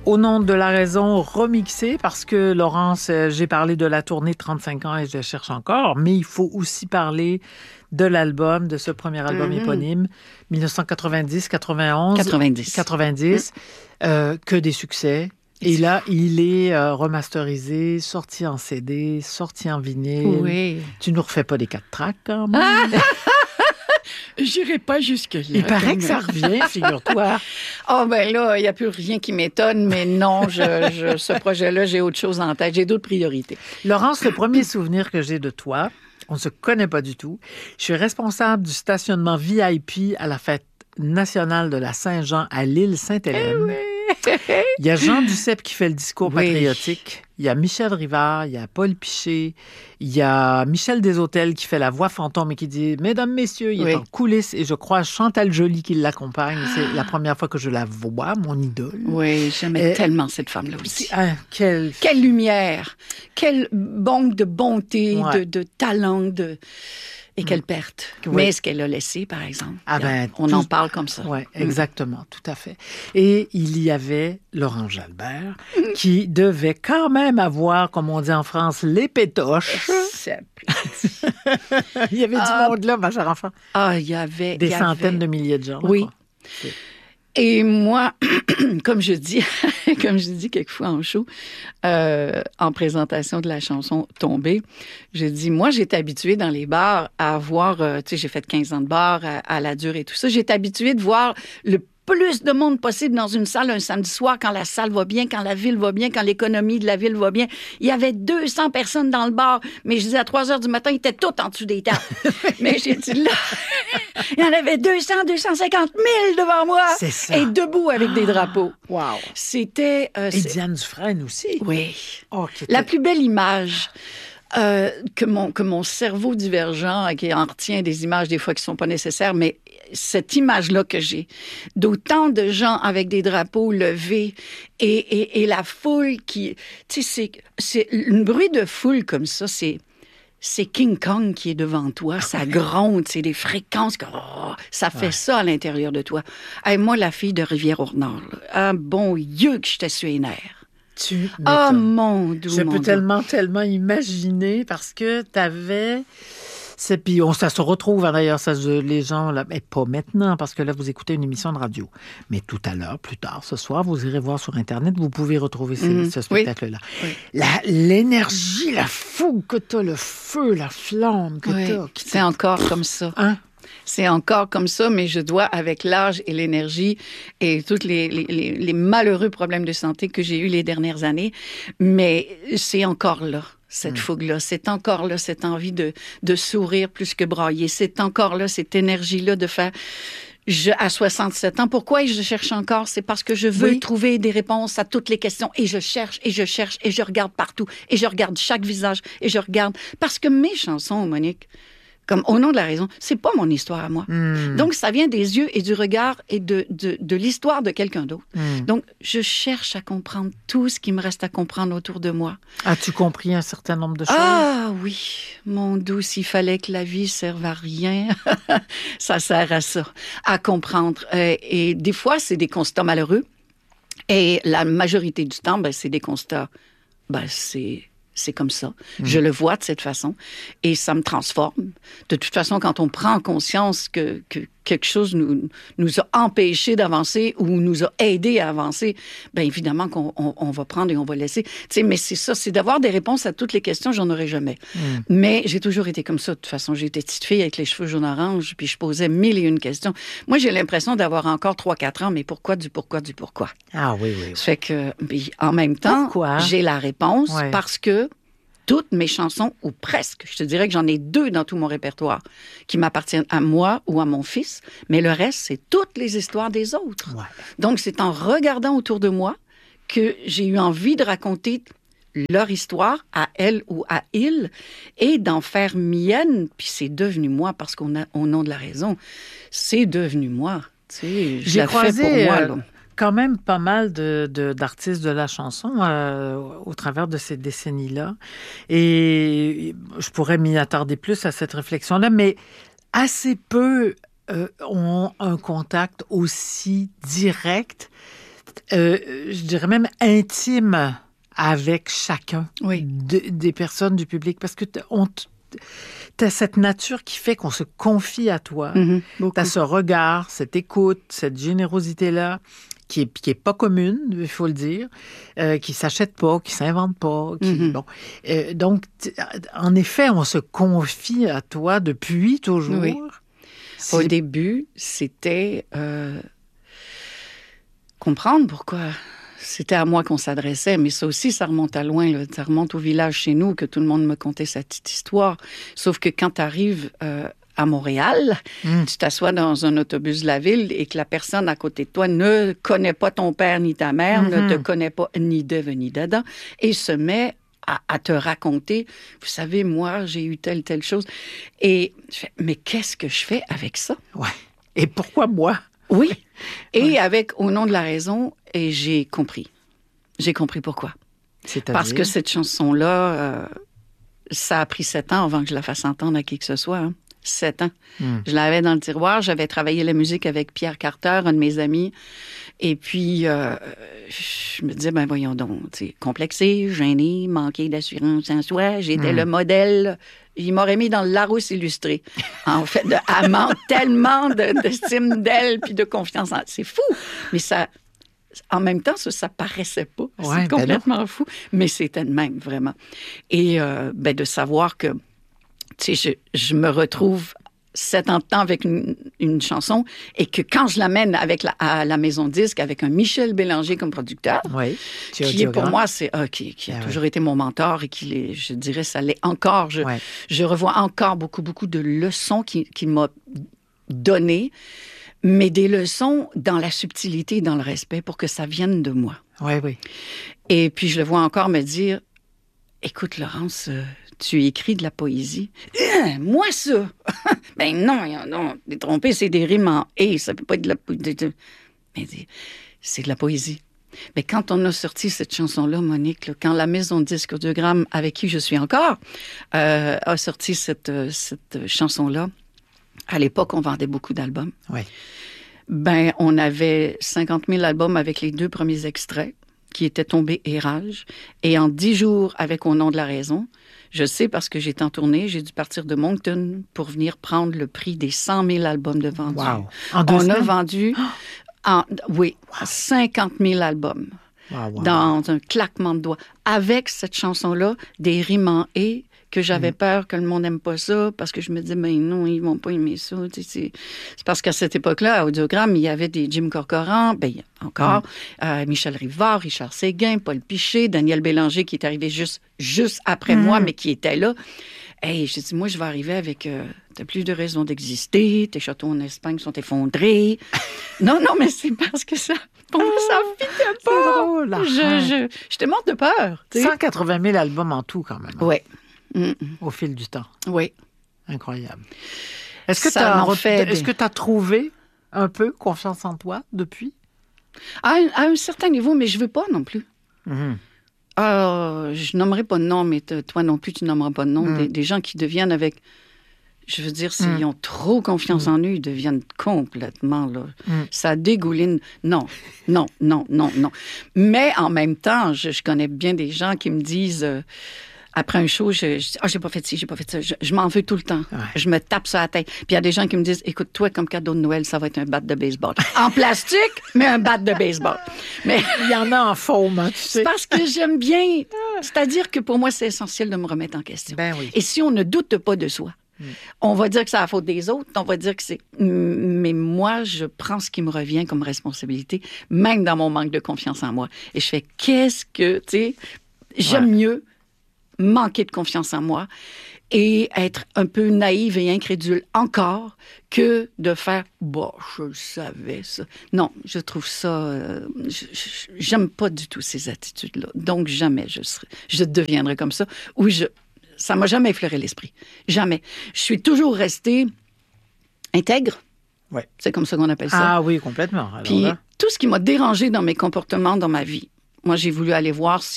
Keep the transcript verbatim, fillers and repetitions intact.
Au nom de la raison, remixé, parce que, Laurence, j'ai parlé de la tournée trente-cinq ans et je cherche encore, mais il faut aussi parler de l'album, de ce premier album mm-hmm. éponyme, dix-neuf cent quatre-vingt-dix quatre-vingt-onze quatre-vingt-dix quatre-vingt-dix, mm. euh, que des succès. Et là, il est euh, remasterisé, sorti en C D, sorti en vinyle. Oui. Tu nous refais pas des quatre tracks, quand même? J'irai pas jusque-là. Il paraît que ça revient, figure-toi. Oh, ben là, il n'y a plus rien qui m'étonne, mais non, je, je, ce projet-là, j'ai autre chose en tête. J'ai d'autres priorités. Laurence, le premier souvenir que j'ai de toi, on ne se connaît pas du tout. Je suis responsable du stationnement V I P à la fête nationale de la Saint-Jean à l'île Sainte-Hélène. Eh oui. Il y a Jean Duceppe qui fait le discours oui. patriotique. Il y a Michel Rivard, il y a Paul Piché, il y a Michel Desautels qui fait la voix fantôme et qui dit « Mesdames, messieurs », il oui. est en coulisses et je crois Chantal Joly qui l'accompagne. C'est la première fois que je la vois, mon idole. Oui, j'aimais euh, tellement cette femme-là aussi. Hein, quelle... quelle lumière, quelle banque de bonté, ouais. de, de talent, de... Et quelle perte. Oui. Mais ce qu'elle a laissé, par exemple. Ah ben, on tout... en parle comme ça. Oui, exactement, mm. tout à fait. Et il y avait Laurent Jalbert, mm. qui devait quand même avoir, comme on dit en France, les pétoches. Il y avait ah, du monde là, ma chère enfant. Ah, il y avait... Des y centaines avait... de milliers de gens. Oui. Quoi. Et moi, comme je dis, comme je dis quelquefois en show, euh, en présentation de la chanson Tombée, je dis, moi, j'étais habituée dans les bars à voir, euh, tu sais, j'ai fait quinze ans de bar à, à la dure et tout ça, j'étais habituée de voir le plus de monde possible dans une salle un samedi soir, quand la salle va bien, quand la ville va bien, quand l'économie de la ville va bien. Il y avait deux cents personnes dans le bar, mais je disais à trois heures du matin, ils étaient tous en dessous des tables. Mais j'ai dit là, il y en avait deux cents, deux cent cinquante mille devant moi. C'est ça. Et debout avec des drapeaux. Wow. C'était... Euh, et Diane Dufresne aussi. Oui. Oh, la plus belle image... Euh, que, mon, que mon cerveau divergent, qui en retient des images des fois qui ne sont pas nécessaires, mais cette image-là que j'ai, d'autant de gens avec des drapeaux levés et, et, et la foule qui... Tu sais, c'est, c'est un bruit de foule comme ça, c'est... C'est King Kong qui est devant toi, ça gronde, c'est des fréquences, que, oh, ça fait ouais. ça à l'intérieur de toi. Hey, moi, la fille de Rivière-au-Nord, un bon Dieu que j'étais sur les nerfs. Tu oh mon Dieu! Je mon peux Dieu. tellement, tellement imaginer parce que tu avais... C'est, puis on, ça se retrouve, hein, d'ailleurs, ça, les gens, là, mais pas maintenant, parce que là, vous écoutez une émission de radio. Mais tout à l'heure, plus tard, ce soir, vous irez voir sur Internet, vous pouvez retrouver ces, mmh. ce spectacle-là. Oui. Oui. La, l'énergie, la fougue que tu as, le feu, la flamme que oui. tu as. C'est encore comme ça. Hein? C'est encore comme ça, mais je dois, avec l'âge et l'énergie et tous les, les, les malheureux problèmes de santé que j'ai eus les dernières années, mais c'est encore là. Cette mmh. fougue-là, c'est encore là, cette envie de, de sourire plus que brailler. C'est encore là, cette énergie-là de faire... Je, à soixante-sept ans, pourquoi je cherche encore? C'est parce que je veux oui. trouver des réponses à toutes les questions. Et je cherche, et je cherche, et je regarde partout. Et je regarde chaque visage, et je regarde... Parce que mes chansons, Monique... Comme au nom de la raison, c'est pas mon histoire à moi. Mm. Donc, ça vient des yeux et du regard et de, de, de l'histoire de quelqu'un d'autre. Mm. Donc, je cherche à comprendre tout ce qui me reste à comprendre autour de moi. As-tu compris un certain nombre de choses? Ah oui, mon doux, s'il fallait que la vie serve à rien, ça sert à ça, à comprendre. Euh, et des fois, c'est des constats malheureux. Et la majorité du temps, ben, c'est des constats, ben, c'est... C'est comme ça. Mmh. Je le vois de cette façon et ça me transforme. De toute façon, quand on prend conscience que, que quelque chose nous, nous a empêchés d'avancer ou nous a aidés à avancer, bien évidemment qu'on on, on va prendre et on va laisser. Tu sais, mais c'est ça, c'est d'avoir des réponses à toutes les questions, j'en aurai jamais. Mmh. Mais j'ai toujours été comme ça. De toute façon, j'ai été petite fille avec les cheveux jaune orange, puis je posais mille et une questions. Moi, j'ai l'impression d'avoir encore trois quatre ans, mais pourquoi, du pourquoi, du pourquoi. Ah oui, oui. oui. Ça fait que, en même temps, pourquoi? J'ai la réponse ouais. parce que toutes mes chansons, ou presque, je te dirais que j'en ai deux dans tout mon répertoire, qui m'appartiennent à moi ou à mon fils, mais le reste, c'est toutes les histoires des autres. Ouais. Donc, c'est en regardant autour de moi que j'ai eu envie de raconter leur histoire à elle ou à il et d'en faire mienne, puis c'est devenu moi, parce qu'on a, au nom de la raison, c'est devenu moi. Tu sais, je j'ai l'ai croisé, fait pour moi, euh... là. Quand même pas mal de, de, d'artistes de la chanson euh, au travers de ces décennies-là. Et je pourrais m'y attarder plus à cette réflexion-là, mais assez peu euh, ont un contact aussi direct euh, je dirais même intime avec chacun Oui. de- des personnes du public. Parce que t'as- on t- t'as cette nature qui fait qu'on se confie à toi. Mhm, beaucoup. T'as ce regard, cette écoute, cette générosité-là qui est, qui est pas commune, il faut le dire, euh, qui s'achète pas, qui s'invente pas. Qui, Mhm. bon. Euh, donc, t- en effet, on se confie à toi depuis toujours. Oui. C'est- Au début, c'était euh, comprendre pourquoi c'était à moi qu'on s'adressait. Mais ça aussi, ça remonte à loin. Là. Ça remonte au village chez nous que tout le monde me contait cette petite histoire. Sauf que quand tu arrives euh, à Montréal, Mm. tu t'assois dans un autobus de la ville et que la personne à côté de toi ne connaît pas ton père ni ta mère, Mhm. ne te connaît pas ni d'Ève ni d'Adam, et se met à, à te raconter, vous savez, moi, j'ai eu telle, telle chose. Et je fais, mais qu'est-ce que je fais avec ça? Ouais. Et pourquoi moi? Oui. Et Ouais. avec Au nom de la raison, et j'ai compris. J'ai compris pourquoi. C'est-à-dire? Parce que cette chanson-là, euh, ça a pris sept ans avant que je la fasse entendre à qui que ce soit. Hein. Sept ans. Mm. Je l'avais dans le tiroir. J'avais travaillé la musique avec Pierre Carter, un de mes amis. Et puis, euh, je me disais, ben voyons donc, tu sais, complexé, gêné, manqué d'assurance en soi. J'étais Mm. le modèle. Il m'aurait mis dans le Larousse illustré. En fait, de, elle manque tellement de- d'estime d'elle puis de confiance en elle. C'est fou. Mais ça, en même temps, ça, ça paraissait pas. Ouais, C'est ben complètement fou. Mais c'était de même, vraiment. Et euh, ben, de savoir que, tu sais, je, je me retrouve sept ans de temps avec une, une chanson et que quand je l'amène avec la, à la maison de disque avec un Michel Bélanger comme producteur, Oui. qui est pour moi, c'est ah, qui, qui a Ah, toujours été mon mentor et qui, est, je dirais, ça l'est encore. Je, Ouais. je revois encore beaucoup, beaucoup de leçons qu'il qui m'a données, mais des leçons dans la subtilité et dans le respect pour que ça vienne de moi. Oui, oui. Et puis, je le vois encore me dire, écoute, Laurence, euh, tu écris de la poésie. Hein, moi, ça! Ben non, non, t'es trompé, c'est des rimes en « et », ça peut pas être de la poésie. Mais c'est de la poésie. Mais quand on a sorti cette chanson-là, Monique, là, quand la maison de disques Audiogramme, avec qui je suis encore, euh, a sorti cette, euh, cette chanson-là, à l'époque, on vendait beaucoup d'albums. Oui. Ben, on avait cinquante mille albums avec les deux premiers extraits qui étaient tombés érage. Et en dix jours, avec Au nom de la raison, je sais parce que j'étais en tournée, j'ai dû partir de Moncton pour venir prendre le prix des cent mille albums de vendus. Wow. En deux On a semaines? vendu, en, oui, cinquante mille albums Wow, wow. dans un claquement de doigts. Avec cette chanson-là, des rimes en « et », que j'avais Mm. peur que le monde n'aime pas ça, parce que je me disais, ben non, ils vont pas aimer ça. Tu sais, c'est c'est parce qu'à cette époque-là, à Audiogramme, il y avait des Jim Corcoran, ben il y a encore, euh, Michel Rivard, Richard Séguin, Paul Piché, Daniel Bélanger, qui est arrivé juste, juste après Mm. moi, mais qui était là. Hey, je dis, moi, je vais arriver avec euh, t'as plus de raison d'exister, tes châteaux en Espagne sont effondrés. non, non, mais c'est parce que ça, pour moi, ça fitait C'est pas. drôle, la Je, fin. je, j'étais morte de peur. tu sais. cent quatre-vingt mille albums en tout, quand même, hein, Oui. Mm, au fil du temps. oui. Incroyable. Est-ce que tu Ça as, m'en fait est-ce des- que tu as trouvé un peu confiance en toi depuis? À un, à un certain niveau, mais je veux pas non plus. Mhm. Ah, je nommerai pas de nom, mais t- toi non plus, tu nommeras pas de nom. Mm. Des, des gens qui deviennent avec... Je veux dire, s'ils Mm. ont trop confiance en eux, ils deviennent complètement, là... Mm. Ça dégouline. Non, non, non, non, non. Mais en même temps, je, je connais bien des gens qui me disent... euh, après un show, je, je dis, ah, j'ai pas fait ci, j'ai pas fait ça. Je, je m'en veux tout le temps. Ouais. Je me tape sur la tête. Puis il y a des gens qui me disent, écoute, toi, comme cadeau de Noël, ça va être un bat de baseball. En plastique, mais un bat de baseball. Mais Il y en a en faume, hein, tu sais. c'est parce que j'aime bien. C'est-à-dire que pour moi, c'est essentiel de me remettre en question. Ben oui. Et si on ne doute pas de soi, on va dire que c'est la faute des autres, on va dire que c'est... Mais moi, je prends ce qui me revient comme responsabilité, même dans mon manque de confiance en moi. Et je fais, qu'est-ce que, tu sais, j'aime Ouais. mieux manquer de confiance en moi et être un peu naïve et incrédule encore que de faire « Bah, je le savais, ça. » Non, je trouve ça... euh, je- je- j'aime pas du tout ces attitudes-là. Donc, jamais je serai, je deviendrai comme ça. Ou je... Ça m'a jamais effleuré l'esprit. Jamais. Je suis toujours restée intègre. Ouais. C'est comme ça qu'on appelle ça. Ah oui, complètement. Alors Puis là- tout ce qui m'a dérangé dans mes comportements dans ma vie, moi, j'ai voulu aller voir